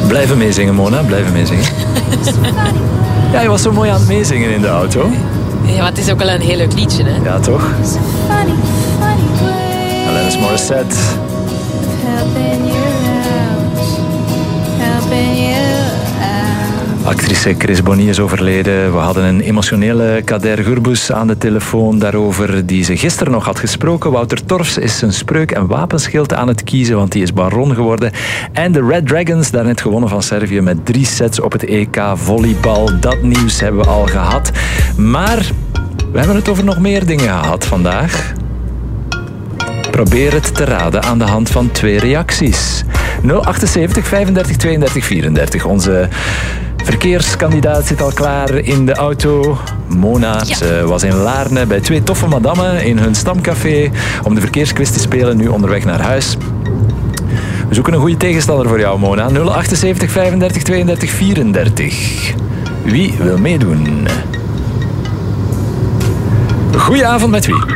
Blijven meezingen, Mona. Blijven meezingen. Ja, je was zo mooi aan het meezingen in de auto. Ja, maar het is ook wel een heel leuk liedje, hè? Ja, toch? Alanis Morissette. Actrice Chris Bonny is overleden. We hadden een emotionele Kader Gurbus aan de telefoon daarover, die ze gisteren nog had gesproken. Wouter Torfs is zijn spreuk- en wapenschild aan het kiezen, want die is baron geworden. En de Red Dragons, daarnet gewonnen van Servië met 3 sets op het EK volleybal. Dat nieuws hebben we al gehad. Maar we hebben het over nog meer dingen gehad vandaag. Probeer het te raden aan de hand van 2 reacties. 078 35 32 34. Onze verkeerskandidaat zit al klaar in de auto. Mona, ze was in Laarne bij 2 toffe madammen in hun stamcafé om de verkeersquiz te spelen, nu onderweg naar huis. We zoeken een goede tegenstander voor jou, Mona. 078 35 32 34. Wie wil meedoen? Goedenavond, met wie?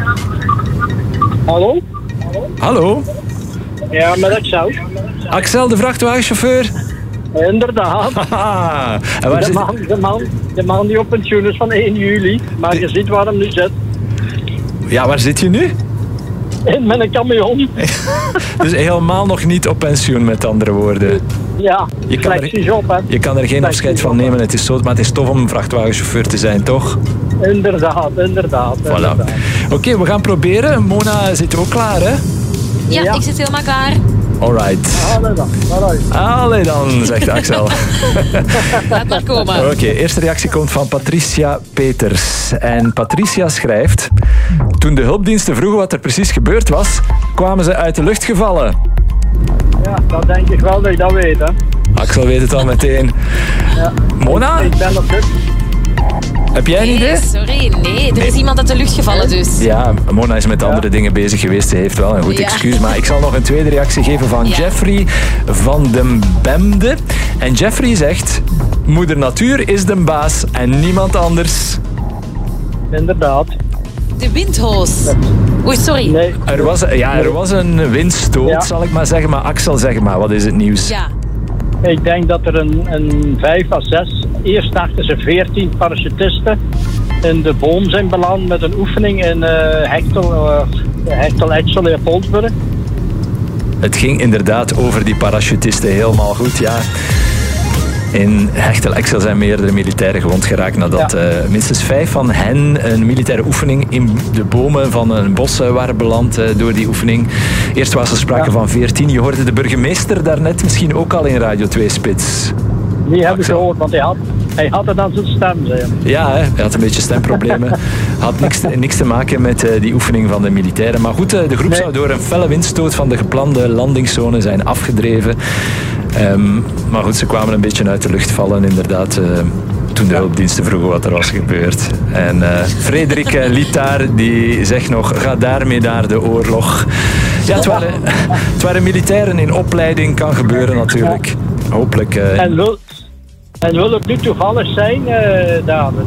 Hallo? Hallo? Ja, met Axel. Axel, de vrachtwagenchauffeur? Inderdaad. En waar zit... de man die op pensioen is van 1 juli. Maar je ziet waar hem nu zit. Ja, waar zit je nu? In mijn camion. Dus helemaal nog niet op pensioen, met andere woorden. Ja, je kan er geen afscheid van nemen. Het is zo, maar het is tof om een vrachtwagenchauffeur te zijn, toch? Inderdaad. Voilà. Oké, we gaan proberen. Mona zit ook klaar, hè? Ja, ik zit helemaal klaar. Alright. Allee dan, zegt Axel. Laat maar komen. Oké, eerste reactie komt van Patricia Peters. En Patricia schrijft: toen de hulpdiensten vroegen wat er precies gebeurd was, kwamen ze uit de lucht gevallen. Ja, dat denk ik wel dat je dat weet, hè. Axel weet het al meteen. Ja. Mona? Ik ben op dit. Heb jij een idee? Sorry, nee. Er is iemand uit de lucht gevallen dus. Ja, Mona is met andere dingen bezig geweest. Ze heeft wel een goed excuus. Maar ik zal nog een tweede reactie geven van Jeffrey van den Bemde. En Jeffrey zegt: moeder natuur is de baas en niemand anders. Inderdaad. De windhoos. Oei, sorry. Nee. Er was een windstoot, zal ik maar zeggen. Maar Axel, zeg maar, wat is het nieuws? Ja. Ik denk dat er een 5 à 6... Eerst dachten ze 14 parachutisten in de boom zijn beland met een oefening in Hechtel-Exel Leopoldsburg. Het ging inderdaad over die parachutisten helemaal goed, ja. In Hechtel-Exel zijn meerdere militairen gewond geraakt nadat minstens 5 van hen een militaire oefening in de bomen van een bos waren beland door die oefening. Eerst was er sprake van 14. Je hoorde de burgemeester daarnet misschien ook al in Radio 2 Spits. Die heb ik gehoord, want hij had het aan zijn stem, zei hij. Ja, hij had een beetje stemproblemen. Had niks te maken met die oefening van de militairen. Maar goed, de groep zou door een felle windstoot van de geplande landingszone zijn afgedreven. Maar goed, ze kwamen een beetje uit de lucht vallen, inderdaad. Toen de hulpdiensten vroegen wat er was gebeurd. En Frederik Litaar die zegt nog: ga daarmee naar de oorlog. Ja, het waren militairen in opleiding, kan gebeuren natuurlijk. Hopelijk. En wil het nu toevallig zijn, David,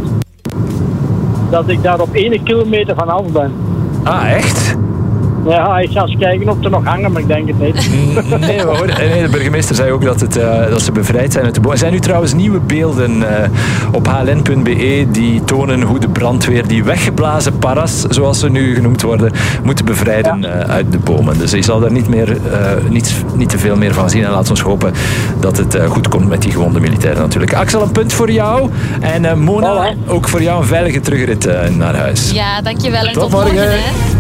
dat ik daar op 1 kilometer vanaf ben? Ah, echt? Ja, ik ga eens kijken of er nog hangen, maar ik denk het niet. Nee, de burgemeester zei ook dat ze bevrijd zijn uit de boom. Er zijn nu trouwens nieuwe beelden op hln.be die tonen hoe de brandweer die weggeblazen paras, zoals ze nu genoemd worden, moeten bevrijden uit de bomen. Dus je zal daar niet te veel meer van zien. En laten we ons hopen dat het goed komt met die gewonde militairen natuurlijk. Axel, een punt voor jou. En Mona, ook voor jou een veilige terugrit naar huis. Ja, dankjewel en Tot tot morgen. Hè.